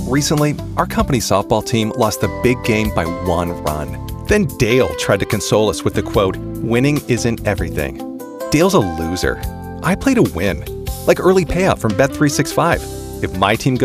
Recently, our company softball team lost the big game by 1 run. Then Dale tried to console us with the quote, "Winning isn't everything." Dale's a loser. I play to win, like early payout from Bet365. If my team goes